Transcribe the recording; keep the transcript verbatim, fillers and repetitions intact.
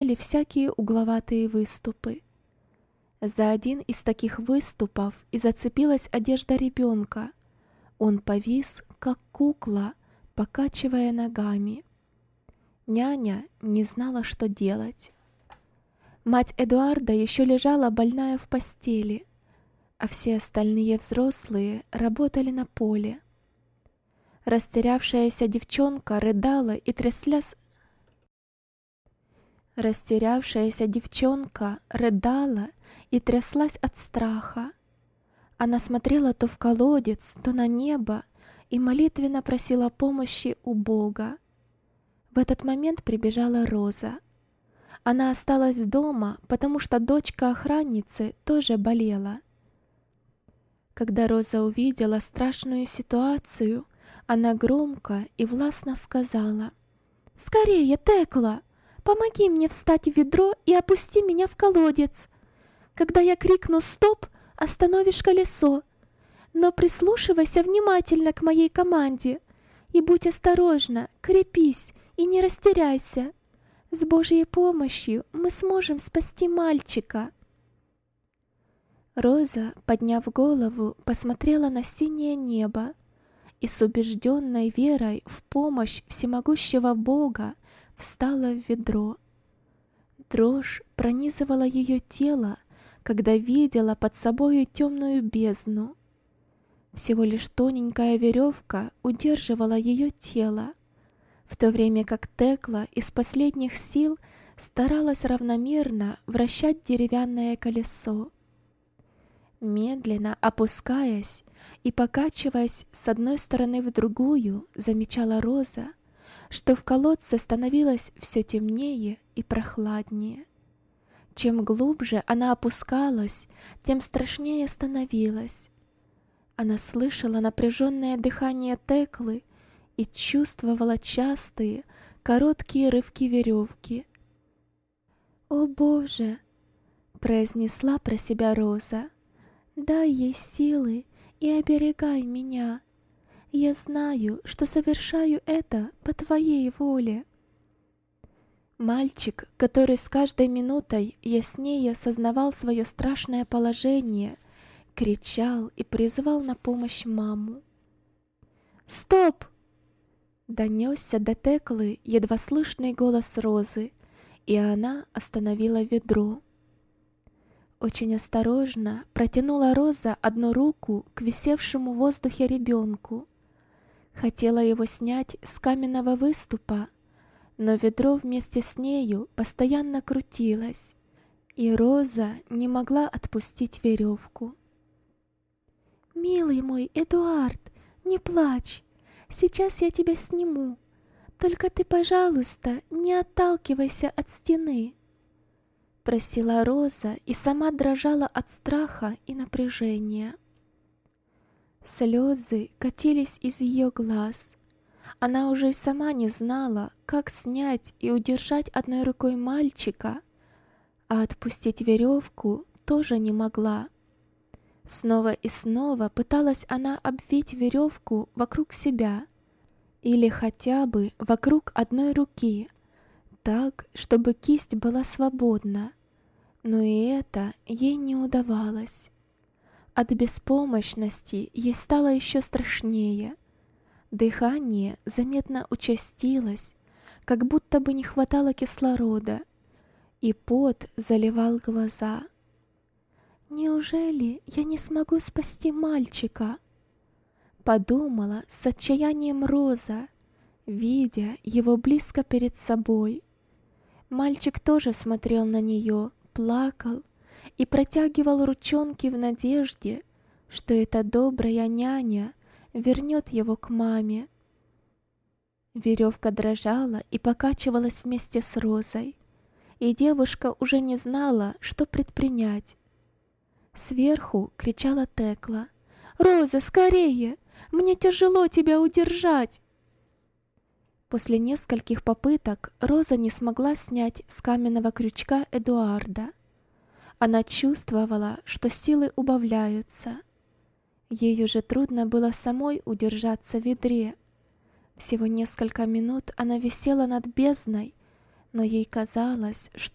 торчали всякие угловатые выступы. За один из таких выступов и зацепилась одежда ребенка. Он повис, как кукла, покачивая ногами. Няня не знала, что делать. Мать Эдуарда еще лежала больная в постели, а все остальные взрослые работали на поле. Растерявшаяся девчонка рыдала и тряслась. Растерявшаяся девчонка рыдала и тряслась от страха. Она смотрела то в колодец, то на небо и молитвенно просила помощи у Бога. В этот момент прибежала Роза. Она осталась дома, потому что дочка охранницы тоже болела. Когда Роза увидела страшную ситуацию, она громко и властно сказала: «Скорее, Текла! Помоги мне встать в ведро и опусти меня в колодец. Когда я крикну «стоп», остановишь колесо. Но прислушивайся внимательно к моей команде и будь осторожна, крепись и не растеряйся. С Божьей помощью мы сможем спасти мальчика». Роза, подняв голову, посмотрела на синее небо и с убежденной верой в помощь всемогущего Бога встала в ведро. Дрожь пронизывала ее тело, когда видела под собою темную бездну. Всего лишь тоненькая веревка удерживала ее тело, в то время как Текла из последних сил старалась равномерно вращать деревянное колесо. Медленно опускаясь и покачиваясь с одной стороны в другую, замечала Роза, что в колодце становилось все темнее и прохладнее. Чем глубже она опускалась, тем страшнее становилось. Она слышала напряженное дыхание Теклы и чувствовала частые, короткие рывки веревки. «О Боже!» — произнесла про себя Роза. «Дай ей силы и оберегай меня. Я знаю, что совершаю это по Твоей воле». Мальчик, который с каждой минутой яснее осознавал свое страшное положение, кричал и призывал на помощь маму. «Стоп!» — донесся до Теклы едва слышный голос Розы, и она остановила ведро. Очень осторожно протянула Роза одну руку к висевшему в воздухе ребенку. Хотела его снять с каменного выступа, но ведро вместе с нею постоянно крутилось, и Роза не могла отпустить веревку. «Милый мой Эдуард, не плачь, сейчас я тебя сниму. Только ты, пожалуйста, не отталкивайся от стены», — просила Роза и сама дрожала от страха и напряжения. Слезы катились из ее глаз. Она уже сама не знала, как снять и удержать одной рукой мальчика, а отпустить веревку тоже не могла. Снова и снова пыталась она обвить веревку вокруг себя или хотя бы вокруг одной руки, так, чтобы кисть была свободна, но и это ей не удавалось. От беспомощности ей стало еще страшнее. Дыхание заметно участилось, как будто бы не хватало кислорода, и пот заливал глаза. «Неужели я не смогу спасти мальчика?» — подумала с отчаянием Роза, видя его близко перед собой. Мальчик тоже смотрел на нее, плакал и протягивал ручонки в надежде, что эта добрая няня вернет его к маме. Веревка дрожала и покачивалась вместе с Розой, и девушка уже не знала, что предпринять. Сверху кричала Текла: «Роза, скорее! Мне тяжело тебя удержать!» После нескольких попыток Роза не смогла снять с каменного крючка Эдуарда. Она чувствовала, что силы убавляются. Ей уже трудно было самой удержаться в ведре. Всего несколько минут она висела над бездной, но ей казалось, что